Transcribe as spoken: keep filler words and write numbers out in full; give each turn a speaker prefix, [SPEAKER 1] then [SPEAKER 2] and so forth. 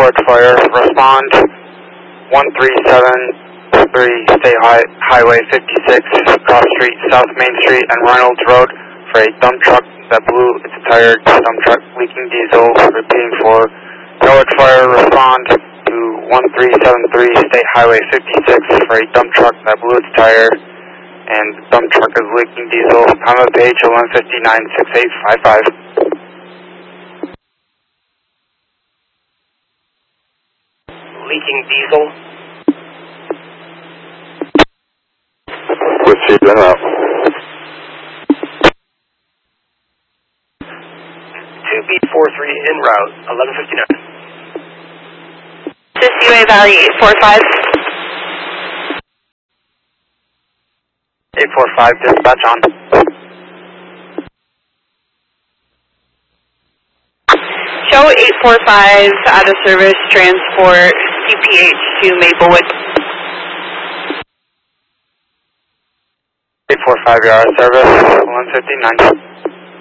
[SPEAKER 1] Norwood Fire, respond one three seven three State High, Highway fifty-six, Cross Street, South Main Street, and Reynolds Road for a dump truck that blew its tire. Dump truck leaking diesel. Repeating for Norwood Fire, respond to one three seven three State Highway fifty-six for a dump truck that blew its tire, and the dump truck is leaking diesel. Time of page eleven fifty-nine, six eight five five.
[SPEAKER 2] Leaking diesel.
[SPEAKER 3] Whiskey, en route.
[SPEAKER 2] two B four three en route, eleven fifty-nine.
[SPEAKER 4] This is U A Valley eight four five.
[SPEAKER 1] eight four five, dispatch on.
[SPEAKER 4] Show eight four five out of service, transport C P H to Maplewood.
[SPEAKER 1] eight four five, you're out of service, one fifty-nine.